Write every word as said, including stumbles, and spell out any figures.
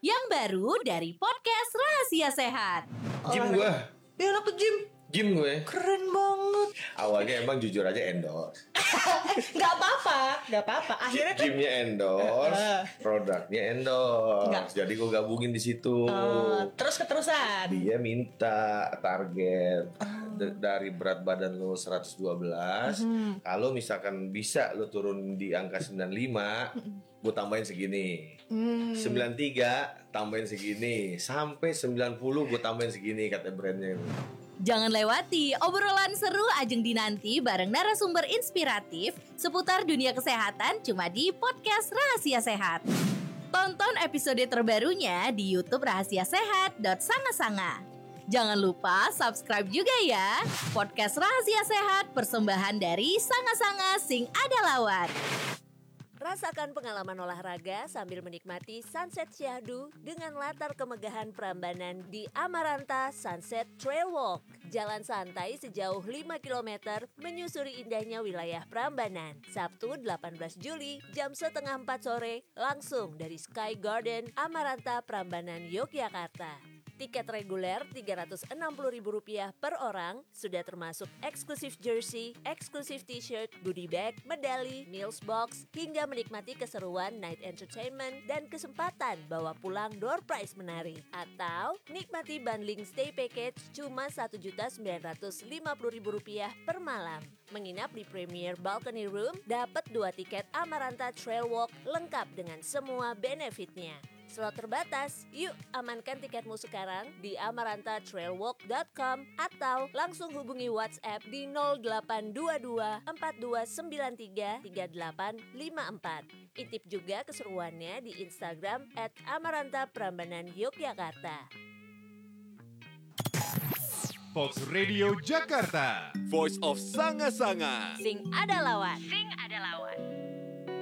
yang baru dari podcast Rahasia Sehat. Gym gue. Ya anak ke gym. Gym gue. Keren banget. Awalnya emang jujur aja endorse. Gak apa-apa, gak apa-apa. Akhirnya kan Gymnya endorse, produknya endorse. Nggak. Jadi gue gabungin di situ. uh, terus keterusan. Dia minta target d- dari berat badan lo seratus dua belas. Mhm. Kalau misalkan bisa lo turun di angka sembilan puluh lima, gue tambahin segini. Hmm. sembilan puluh tiga tambahin segini. Sampai sembilan puluh gue tambahin segini kata brandnya. Jangan lewati obrolan seru Ajeng Dinanti bareng narasumber inspiratif seputar dunia kesehatan cuma di podcast Rahasia Sehat. Tonton episode terbarunya di YouTube rahasia sehat dot sanga sanga. Jangan lupa subscribe juga ya. Podcast Rahasia Sehat persembahan dari Sanga Sanga Sing Ada Lawat. Rasakan pengalaman olahraga sambil menikmati Sunset Syahdu dengan latar kemegahan Prambanan di Amaranta Sunset Trail Walk. Jalan santai sejauh lima kilometer menyusuri indahnya wilayah Prambanan. Sabtu delapan belas Juli jam setengah empat sore langsung dari Sky Garden Amaranta Prambanan Yogyakarta. Tiket reguler tiga ratus enam puluh ribu rupiah per orang, sudah termasuk eksklusif jersey, eksklusif t-shirt, goodie bag, medali, meals box, hingga menikmati keseruan night entertainment dan kesempatan bawa pulang door prize menarik. Atau nikmati bundling stay package cuma satu juta sembilan ratus lima puluh ribu rupiah per malam. Menginap di Premier Balcony Room, dapat dua tiket Amaranta Trail Walk lengkap dengan semua benefitnya. Slot terbatas, yuk amankan tiketmu sekarang di amaranta trail walk dot com atau langsung hubungi WhatsApp di nol delapan dua dua empat dua sembilan tiga tiga delapan lima empat. Intip juga keseruannya di Instagram at amaranta prambanan Yogyakarta. Fox Radio Jakarta, Voice of Sanga Sanga. Sing ada lawan. Sing ada lawan.